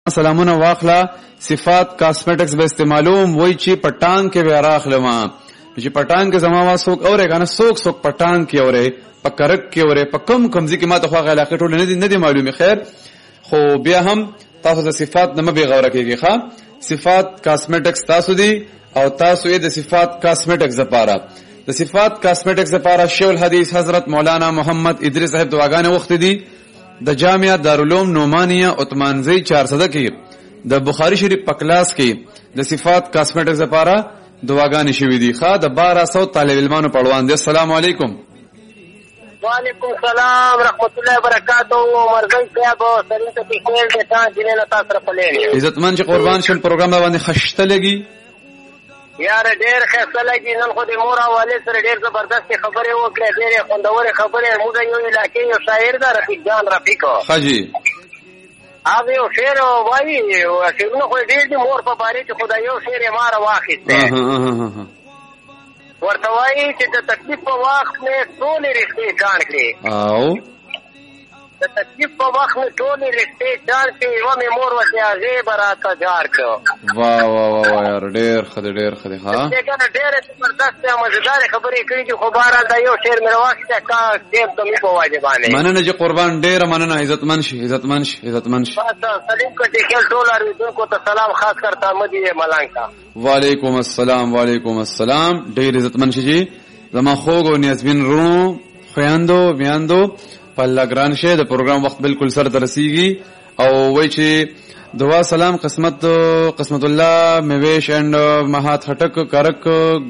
سلامونه واخلا صفات کاسمیټکس به استعمالوم وای چې پټان کې به راخلم چې پټان کې زما وا سوک اوره کنه سوک پټان کې اوره پکرک کې اوره پکم کمزي کې ما ته خو علاقه ټول نه دي معلومه. خیر خو بیا هم تاسو د صفات نه به غوړه کېږي. ښا صفات کاسمیټکس تاسو دي او تاسو یې د صفات کاسمیټکس لپاره د صفات کاسمیټکس لپاره شیخ الحدیث حضرت مولانا محمد ادریس صاحب دعاګانې وخت دي د جامعه دارالعلوم نعمانیه عثمانزی 400 کې د بخاری شریف په کلاس کې د صفات کاسمیټکس لپاره دعاګانې شوې دي. ښا د 1200 طالب علمانو پړوان دي. السلام علیکم. وعلیکم السلام رحمت الله وبرکاتہ. مرغی صاحب سره ته کېل د تا جنه تاسو سره پلې عزتمن چې قربان شم پروګرام باندې خشته لګي یار ډېر خسته لګي. نن خو د مور حواله سره ډېر زبردست خبره وکړه ډېر خوندور خبره. موږ یو علاقې یو شاعر دا رفیق جان رفیق حاجی هغه یو شعر وایي او شعرونه خو ډېر د مور په باره کې خدای یو شعر یې مار واخیسته ورته وایي چې د تکلیف په وخت مې ټولې رښتې جان کړې او د تکلیف په وخت مې ټولې رښتې جان کړې یوه مې مور ورته هغې به راته جار کړه. واه واه واه یار ډېر ښه دی ډېر ښه دی. ښه ډېرې زبردست او مزېدارې خبرې کړي دي خو بهرحال دا یو شعر مې راواخیسته کا ډېر کمي په واجب باندې مننه چې قربان ډېره مننه. عزتمن شي عزتمن شي عزتمن شي. سلیم کټې کېل ټول اورېدونکو ته سلام خاص کر ته مدي ملنګ ته. وعلیکم السلام وعلیکم السلام. ډېر عزتمن شي جی زما خوږ او نیازبین رونو خویندو میاندو په الله ګران شه. د پروګرام وخت بالکل سره ته رسیږي او وای چې دعا سلام قسمت الله میویش اند مهات هټک کرک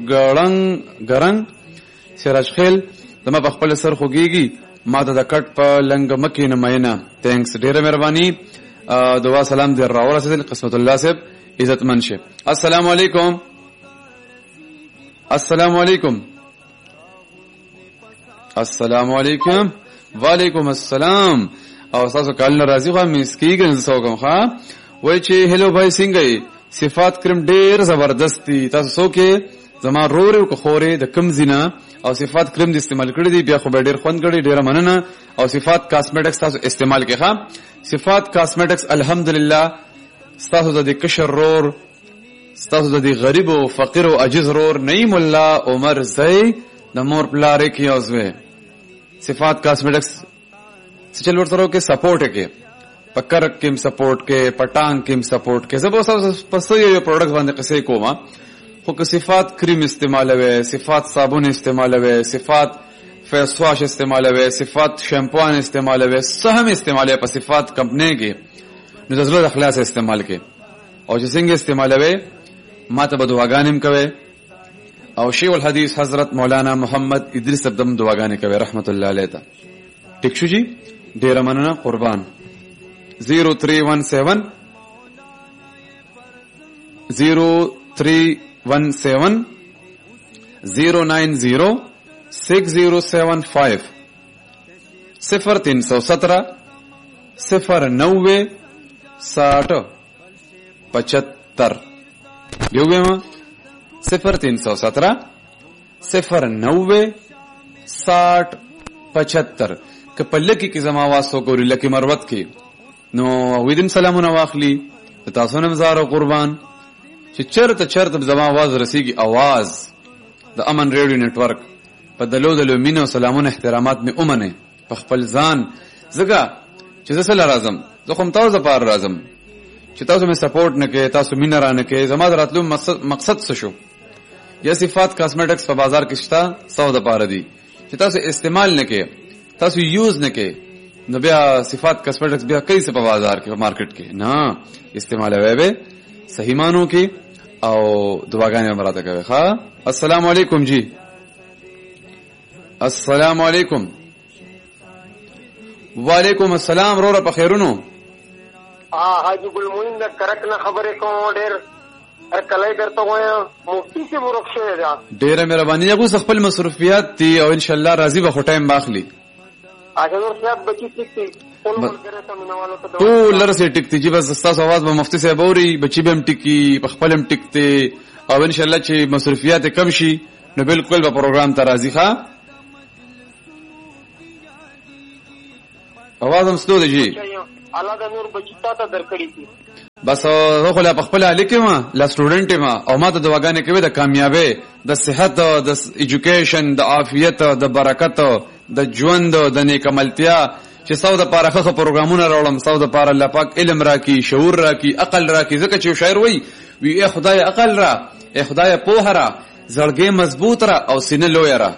ګړنګ سراج خیل زما په خپل سر خوږیږي ما ته د کټ په لنګ مکه نه مینه. تھینکس ډیره مهرباني. دعا سلام دې راورسېدل قسمت الله صاحب عزتمن شه. السلام علیکم. السلام علیکم. السلام علیکم. وعلیکم السلام. او تاسو کله راځي خو مسکیګن زسو کوم ښا وای چې هلو بھائی څنګه صفات کرم ډیر زبردست دي. تاسو کې زما رورو کو خورې د کم زینا او صفات کرم د استعمال کړی دي بیا خو ډیر خوند کړی ډیر مننه. او صفات کاسمیټکس تاسو استعمال کې ښا صفات کاسمیټکس الحمدلله تاسو د کشر رور تاسو د غریب او فقیر او عجز رور نعیم الله عمر زئی د مور پلار کې اوسوي صفات کاسمیټکس چل ورته کې سپورټ کې پکر کې سپورټ کې پټان کې سپورټ کې زبر پسې یو پروډکټ باندې قصې کوما خو که صفات کریم استعمالوي صفات صابون استعمالوي صفات فیس واش استعمالوي صفات شیمپوان استعمالوي سهم استعمالوي په صفات کمپنی کې نو د زړه اخلاص استعمال کې او چې څنګه استعمالوي ما ته دعاګانې کوي او شیخ الحدیث حضرت مولانا محمد ادریس صاحب دعاګانې کوي رحمت الله علیه ته. ټیک شو جی ډیر مننه قربان. 0317 090 6075 0317 09 60 75 یو بیم 0317 09 60 75 که په لکی کې زما واسو ګوري لکی مروت کې نو ویدم سلامونه واخلي تاسو نن زارو قربان چې چرته زما आवाज رسیږي आवाज د امن ریډیو نتورک په دلو مینو سلامونه احترامات می اومنه په خپل ځان زګه چې زه سره راځم زه کوم تاسو لپاره راځم چې تاسو می سپورټ نه کې تاسو مين رانه کې زما دراتلو مقصد څه شو. یا صفات کاسمیټکس په بازار کې شته 100 د پاره دي چې تاسو استعمال نه کې تاسو یوز نه کې نو بیا صفات کاسمیټکس بیا کیسه په بازار کې په مارکیټ کې نه استعمالوي به صحیح مانو کې او دعاګانې مراته کوي. ها السلام علیکم جی. السلام علیکم. وعلیکم السلام رورا په خیرونو. حاجی ګلموین د کرک نه خبرې کوم ډېر کله درته وایم مفتی سے ورخصه ده ډېر مهرباني یو خپل مصروفیات دي او ان شاء الله راضي به ټایم باخلي. اجازه صاحب بچی ټیک ټول لرسه ټیک جی بس تاسو आवाज به مفتی صاحب اوري بچی به هم ټیکی په خپل هم ټیکته او ان شاء الله چې مصروفیات کم شي نو بالکل به پروګرام ته راضي ښا. आवाज هم سلو دی جی. الله د نور بچی تا ته درکړی بس زه خو لا په خپل لیکم لا سټوډنټ ما او ما ته دعاګانې کوي د کامیابی د صحت د ایجوکیشن د عافیت د برکت د ژوند د نیکملتیا چې ساو د پاره خخه پروګرامونه راوړم ساو د پاره الله پاک علم راکي شعور راکي عقل راکي ځکه چې شاعر وای وی خدای عقل را خدای په هرا زړګي مضبوط را او سینه لوی را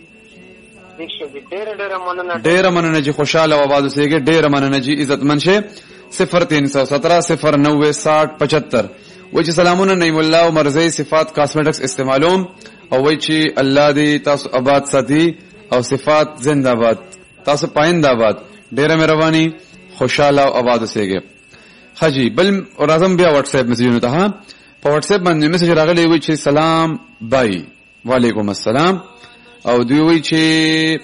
ډېر مننه چې خوشاله او آباد اوسېږي ډېر مننه چې عزت منشه 0317 09 60 75 وای چې سلامونه نعیم الله او مرزي صفات کاسمیټکس استعمالوم او وای چې الله دې تاسو آباد ساتي او صفات زنده باد تاسو پاینده آباد ډېر مهرباني خوشاله او آباد اوسېږي حاجی بل اعظم بیا واتس اپ میسجونه ته په واتس اپ باندې میسج راغلی وای چې سلام بای وعلیکم السلام او دوی وای چې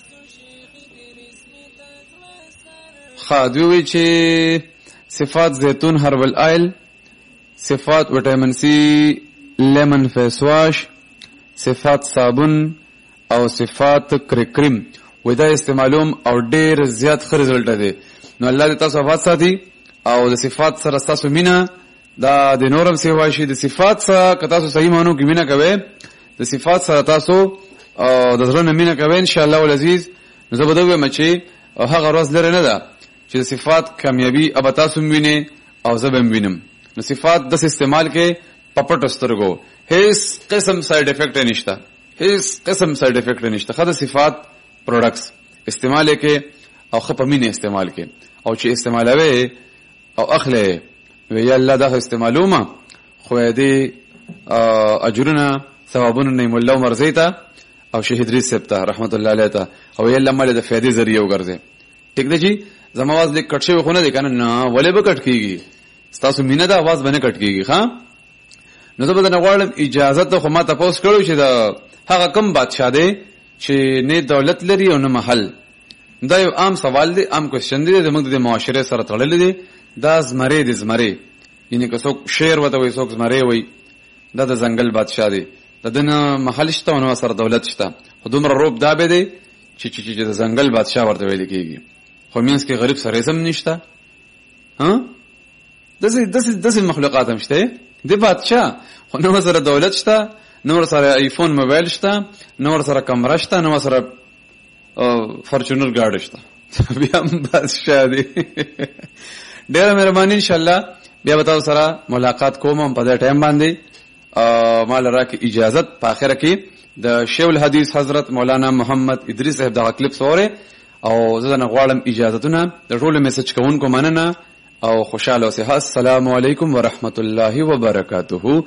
دوی وای چې صفات زیتون هربل آیل صفات وټامین سی لیمن فیس واش صفات صابون او صفات کریم وای دا استعمالوم او ډیر زیات ښه رزلټ دی نو الله دې تاسو آباد ساتي او د صفات سره تاسو مینا دا د نورم سیواشي د صفات سره که تاسو صحیح مانو کې مینا کوي د صفات سره تاسو او د زړه مینا کوي ان شاء الله العزیز نو زه به دوی مچي او هغه ورځ لري نه ده چې صفات کامیابی اب تاسو وینئ او زه به وینم نو صفات د استعمال کې پپټ سترګو هیڅ قسم ساید افیکټ نشته هیڅ قسم ساید افیکټ نشته خاصه صفات پروډکټس استعمال کې او خپمینه استعمال کې او چې استعمالوي او اخله وی الله دا استعمالومه خو دې اجرنا ثوابونه نعم الله مرزیتا او شهید ری سپتا رحمت الله علیه تا او یې الله مله د فائدې ذریعہ وګرځي ټیک دی جی زما आवाज لیک کټ شوی خو نه دی کنه نه ولې به کټ کیږي تاسو مینه دا आवाज باندې کټ کیږي ها نو زه به نه غواړم اجازه ته خو ما تاسو کړو چې دا هغه کم بادشاہ دی چې نه دولت لري او نه محل دا یو عام سوال دی عام کوېشن دی د موږ د معاشره سره تړلې دی دا زمره دي زمره یعنی که څوک شعر وته وي څوک زمره وي دا د ځنګل بادشاہ دی د دنه محل شته نو سره دولت شته خودمره روب دا به دی چې د ځنګل بادشاہ ورته ویل کیږي خو مینس کې غریب سره زم نشته ها دسې مخلوقات هم شته دی بادشاہ خو نو سره دولت شته نو سره آیفون موبایل شته نو سره کمره شته نو سره فورچونر ګاډي شته بیا هم بادشاہ دی ډېر مهرباني ان شاء الله بیا به تاسو سره ملاقات کوم په دې ټایم باندې مال راکې اجازه په اخر کې د شیخ الحدیث حضرت مولانا محمد ادریس صاحب دا کلیپ سوره او زه نه غواړم اجازهتونه د ټول میسج کوونکو مننه او خوشاله اوسئ السلام علیکم ورحمت الله وبرکاته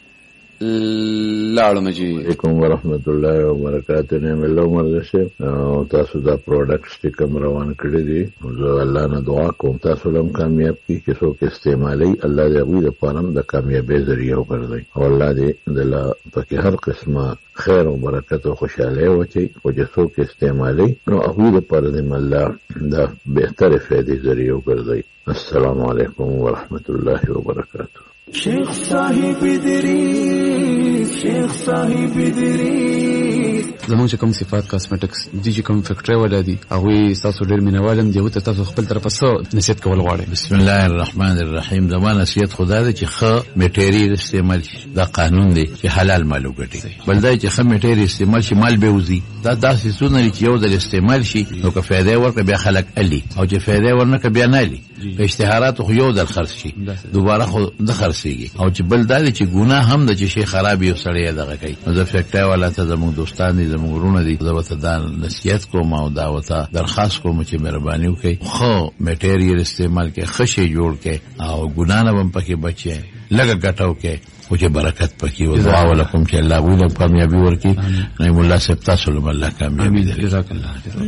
لاړم جی علیکم ورحمت الله وبرکاته نعم الله مرزشه او تاسو دا پروډکټس چې کوم روان کړی دي زه الله نه دعا کوم تاسو هم کامیاب کی چې څوک استعمالي الله دې هغوی لپاره د کامیابی ذریعہ وګرځي او الله دې د پکې هر قسمه خیر او برکت او خوشاله وچی او چې څوک استعمالي نو هغوی لپاره دې الله دا بهتره فائدې ذریعہ وګرځي السلام علیکم ورحمت الله وبرکاته شیخ صاحب ادریس شیخ صاحب ادریس زموږ کوم صفات کاسمیټکس دي کوم فیکټری ولادي هغه تاسو ډېر مینوالم دی ته تاسو خپل طرفه څه نصیحت کول غواړئ بسم الله الرحمن الرحیم زمانه نصیحت خدا دې چې خ میټیریال استعمال دا قانون دی چې حلال مال وګټي بلدای چې خ میټیریال استعمال شي مال به وزي دا داسې سونه چې یو د استعمال شي نو که فائدې ورکړي بیا خلک علي او چې فائدې ورنکړي بیا نه علي اشتهارات خو یو د خرڅ شي دوباره خو د خرڅيږي او چې بلدای چې ګناه هم د چې شي خراب یو سړی دغه کوي نو فیکټری والا ته زموږ دوستان دي زموږ ورونه دي زه وته دا نصیحت کوم او دا وته درخواست کوم چې مهرباني وکړي خو میټیریال استعمال کې خشه جوړ کې او ګناه نه هم پکې بچي لګه ګټاو کې او چې برکت پکې او دعا ولکم چې الله ویله کامیابی ورکړي نعم الله سب تاسو له الله کامیابی دې جزاک الله